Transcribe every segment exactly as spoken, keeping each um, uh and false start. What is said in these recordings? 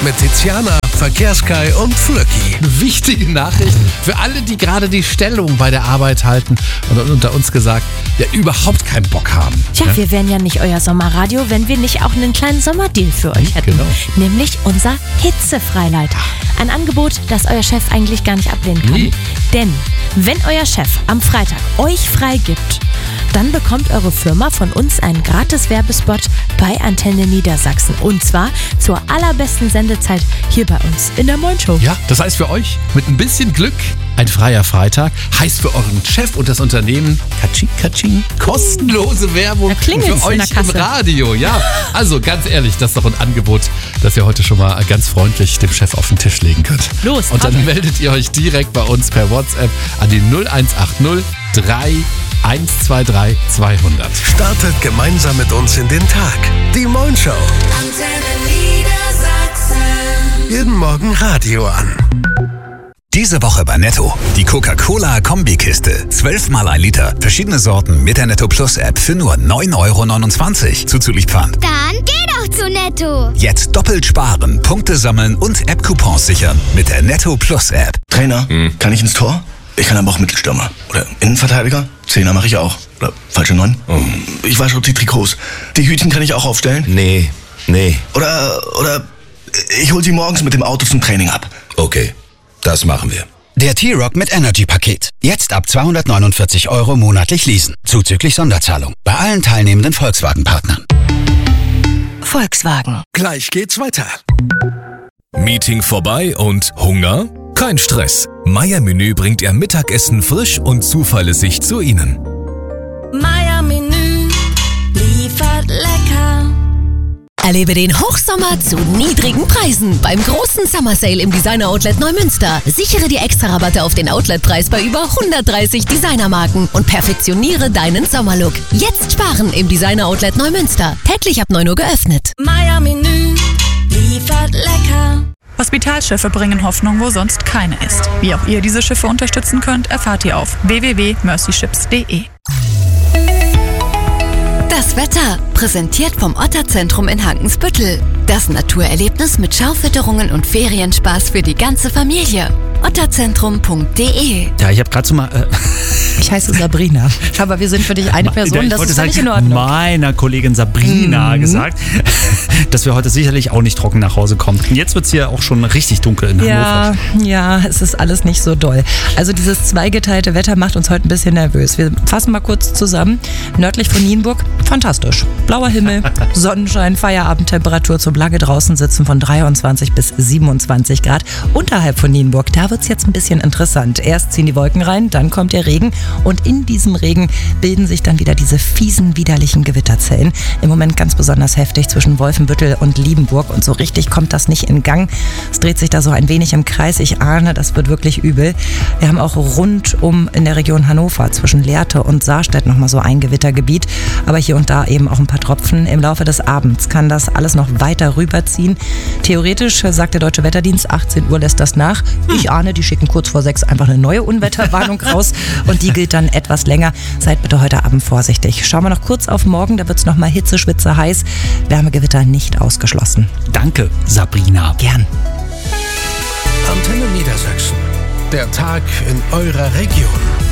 mit Tiziana, Verkehrskai und Flöcki. Wichtige Nachricht für alle, die gerade die Stellung bei der Arbeit halten und unter uns gesagt, ja überhaupt keinen Bock haben. Tja, ja? Wir wären ja nicht euer Sommerradio, wenn wir nicht auch einen kleinen Sommerdeal für euch hätten. Genau. Nämlich unser Hitzefreileid. Ein Angebot, das euer Chef eigentlich gar nicht ablehnen kann. Nee. Denn wenn euer Chef am Freitag euch freigibt, dann bekommt eure Firma von uns einen gratis Werbespot bei Antenne Niedersachsen. Und zwar zur allerbesten Sendezeit hier bei uns in der Moin Show. Ja, das heißt für euch mit ein bisschen Glück ein freier Freitag. Heißt für euren Chef und das Unternehmen Katsching, Katsching, kostenlose Werbung für euch im Radio. Ja, also ganz ehrlich, das ist doch ein Angebot, das ihr heute schon mal ganz freundlich dem Chef auf den Tisch legen könnt. Los, und dann okay. meldet ihr euch direkt bei uns per WhatsApp an die null eins acht null drei eins zwei drei zweihundert. Startet gemeinsam mit uns in den Tag. Die Moin Show. Antenne Niedersachsen. Jeden Morgen Radio an. Diese Woche bei Netto. Die Coca-Cola-Kombikiste. zwölfmal ein Liter. Verschiedene Sorten mit der Netto Plus App für nur neun Euro neunundzwanzig. Zuzüglich Pfand. Dann geh doch zu Netto. Jetzt doppelt sparen, Punkte sammeln und App-Coupons sichern mit der Netto Plus App. Trainer, hm. kann ich ins Tor? Ich kann aber auch Mittelstürmer. Oder Innenverteidiger. Zehner mache ich auch. Oder falsche Neun. Oh. Ich wasche auch die Trikots. Die Hütchen kann ich auch aufstellen. Nee, nee. Oder, oder ich hol sie morgens mit dem Auto zum Training ab. Okay, das machen wir. Der T-Rock mit Energy-Paket. Jetzt ab zweihundertneunundvierzig Euro monatlich leasen. Zuzüglich Sonderzahlung. Bei allen teilnehmenden Volkswagen-Partnern. Volkswagen. Gleich geht's weiter. Meeting vorbei und Hunger? Kein Stress. Meier Menü bringt Ihr Mittagessen frisch und zuverlässig zu Ihnen. Meier Menü liefert lecker. Erlebe den Hochsommer zu niedrigen Preisen beim großen Summer Sale im Designer Outlet Neumünster. Sichere dir extra Rabatte auf den Outletpreis bei über hundertdreißig Designermarken und perfektioniere deinen Sommerlook. Jetzt sparen im Designer Outlet Neumünster. Täglich ab neun Uhr geöffnet. Meier Menü liefert lecker. Hospitalschiffe bringen Hoffnung, wo sonst keine ist. Wie auch ihr diese Schiffe unterstützen könnt, erfahrt ihr auf w w w punkt mercy ships punkt d e. Das Wetter, präsentiert vom Otterzentrum in Hankensbüttel. Das Naturerlebnis mit Schaufütterungen und Ferienspaß für die ganze Familie. otterzentrum punkt d e. Ja, ich habe gerade so mal... Äh, ich heiße Sabrina, aber wir sind für dich eine Person, ich das ist völlig sagen, in Ordnung. meiner Kollegin Sabrina mhm. gesagt, dass wir heute sicherlich auch nicht trocken nach Hause kommen. Und jetzt wird es hier auch schon richtig dunkel in ja, Hannover. Ja, es ist alles nicht so doll. Also dieses zweigeteilte Wetter macht uns heute ein bisschen nervös. Wir fassen mal kurz zusammen. Nördlich von Nienburg, fantastisch. Blauer Himmel, Sonnenschein, Feierabendtemperatur zum lange draußen sitzen von dreiundzwanzig bis siebenundzwanzig Grad. Unterhalb von Nienburg, da wird es jetzt ein bisschen interessant. Erst ziehen die Wolken rein, dann kommt der Regen und in diesem Regen bilden sich dann wieder diese fiesen, widerlichen Gewitterzellen. Im Moment ganz besonders heftig zwischen Wolfenbüttel und Liebenburg und so richtig kommt das nicht in Gang. Es dreht sich da so ein wenig im Kreis. Ich ahne, das wird wirklich übel. Wir haben auch rundum in der Region Hannover zwischen Lehrte und Saarstedt nochmal so ein Gewittergebiet, aber hier und da eben auch ein paar Tropfen. Im Laufe des Abends kann das alles noch weiter rüberziehen. Theoretisch, sagt der Deutsche Wetterdienst, achtzehn Uhr lässt das nach. Ich ahne, die schicken kurz vor sechs einfach eine neue Unwetterwarnung raus und die gilt dann etwas länger. Seid bitte heute Abend vorsichtig. Schauen wir noch kurz auf morgen, da wird es nochmal Hitze, Schwitze, heiß. Wärmegewitter nicht ausgeschlossen. Danke, Sabrina. Gern. Antenne Niedersachsen. Der Tag in eurer Region.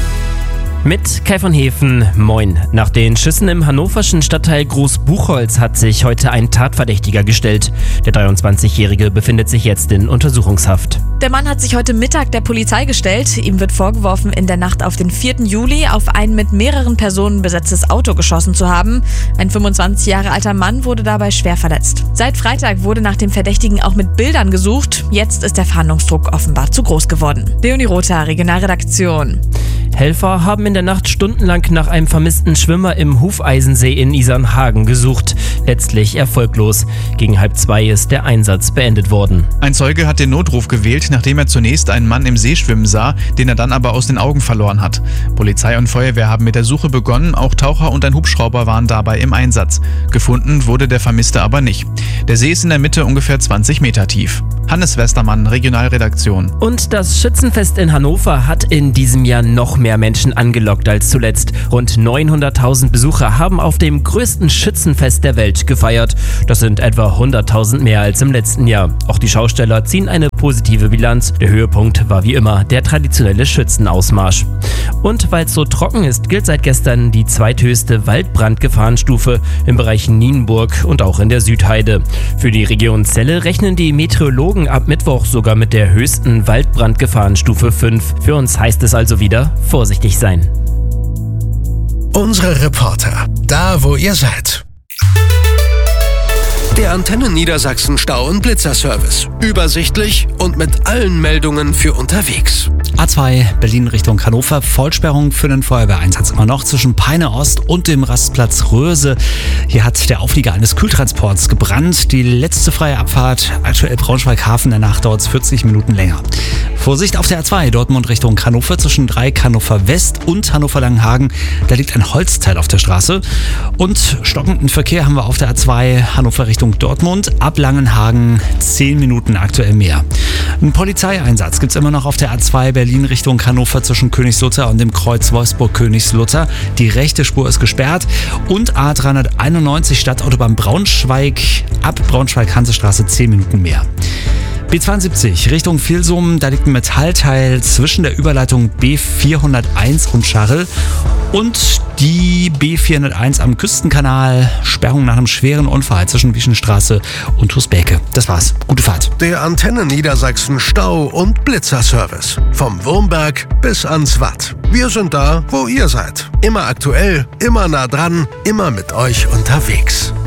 Mit Kai von Hefen, moin. Nach den Schüssen im hannoverschen Stadtteil Großbuchholz hat sich heute ein Tatverdächtiger gestellt. Der dreiundzwanzigjährige befindet sich jetzt in Untersuchungshaft. Der Mann hat sich heute Mittag der Polizei gestellt. Ihm wird vorgeworfen, in der Nacht auf den vierten Juli auf ein mit mehreren Personen besetztes Auto geschossen zu haben. Ein fünfundzwanzig Jahre alter Mann wurde dabei schwer verletzt. Seit Freitag wurde nach dem Verdächtigen auch mit Bildern gesucht. Jetzt ist der Fahndungsdruck offenbar zu groß geworden. Leonie Rother, Regionalredaktion. Helfer haben in der Nacht stundenlang nach einem vermissten Schwimmer im Hufeisensee in Isernhagen gesucht. Letztlich erfolglos. Gegen halb zwei ist der Einsatz beendet worden. Ein Zeuge hat den Notruf gewählt, nachdem er zunächst einen Mann im See schwimmen sah, den er dann aber aus den Augen verloren hat. Polizei und Feuerwehr haben mit der Suche begonnen, auch Taucher und ein Hubschrauber waren dabei im Einsatz. Gefunden wurde der Vermisste aber nicht. Der See ist in der Mitte ungefähr zwanzig Meter tief. Hannes Westermann, Regionalredaktion. Und das Schützenfest in Hannover hat in diesem Jahr noch mehr Menschen angelockt als zuletzt. Rund neunhunderttausend Besucher haben auf dem größten Schützenfest der Welt gefeiert. Das sind etwa hunderttausend mehr als im letzten Jahr. Auch die Schausteller ziehen eine positive Bilanz. Der Höhepunkt war wie immer der traditionelle Schützenausmarsch. Und weil es so trocken ist, gilt seit gestern die zweithöchste Waldbrandgefahrenstufe im Bereich Nienburg und auch in der Südheide. Für die Region Celle rechnen die Meteorologen ab Mittwoch sogar mit der höchsten Waldbrandgefahrenstufe fünf. Für uns heißt es also wieder vorsichtig sein. Unsere Reporter, da wo ihr seid. Der Antenne Niedersachsen Stau- und Blitzerservice. Übersichtlich und mit allen Meldungen für unterwegs. A zwei Berlin Richtung Hannover. Vollsperrung für den Feuerwehreinsatz immer noch zwischen Peine Ost und dem Rastplatz Röse. Hier hat der Auflieger eines Kühltransports gebrannt. Die letzte freie Abfahrt, aktuell Braunschweig-Hafen, danach dauert es vierzig Minuten länger. Vorsicht auf der A zwei Dortmund Richtung Hannover zwischen Dreieck Hannover West und Hannover Langenhagen. Da liegt ein Holzteil auf der Straße. Und stockenden Verkehr haben wir auf der A zwei Hannover Richtung Dortmund. Ab Langenhagen zehn Minuten aktuell mehr. Ein Polizeieinsatz gibt es immer noch auf der A zwei Berlin Richtung Hannover zwischen Königslutter und dem Kreuz Wolfsburg-Königslutter. Die rechte Spur ist gesperrt. Und A dreihunderteinundneunzig Stadtautobahn Braunschweig ab Braunschweig-Hansestraße zehn Minuten mehr. B zweiundsiebzig Richtung Vilsum, da liegt ein Metallteil zwischen der Überleitung B vierhunderteins und Scharrel und die B vierhunderteins am Küstenkanal. Sperrung nach einem schweren Unfall zwischen Wischenstraße und Husbeke. Das war's. Gute Fahrt. Der Antenne Niedersachsen Stau- und Blitzerservice. Vom Wurmberg bis ans Watt. Wir sind da, wo ihr seid. Immer aktuell, immer nah dran, immer mit euch unterwegs.